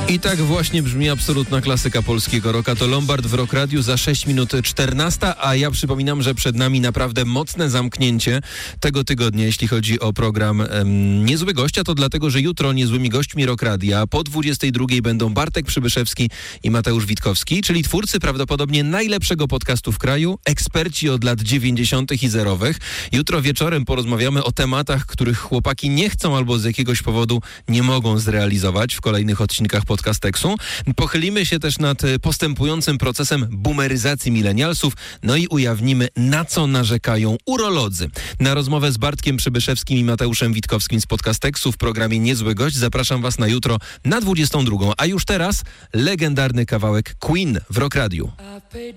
I tak właśnie brzmi absolutna klasyka polskiego rocka. To Lombard w Rock Radiu za 6 minut 14, a ja przypominam, że przed nami naprawdę mocne zamknięcie tego tygodnia, jeśli chodzi o program Niezły Gość, a to dlatego, że jutro niezłymi gośćmi Rock Radia po 22 będą Bartek Przybyszewski i Mateusz Witkowski, czyli twórcy prawdopodobnie najlepszego podcastu w kraju, eksperci od lat 90. i zerowych. Jutro wieczorem porozmawiamy o tematach, których chłopaki nie chcą albo z jakiegoś powodu nie mogą zrealizować w kolejnych odcinkach Podcasteksu. Pochylimy się też nad postępującym procesem boomeryzacji milenialsów, no i ujawnimy, na co narzekają urolodzy. Na rozmowę z Bartkiem Przybyszewskim i Mateuszem Witkowskim z Podcasteksu w programie Niezły Gość zapraszam Was na jutro na 22. A już teraz legendarny kawałek Queen w Rock Radiu.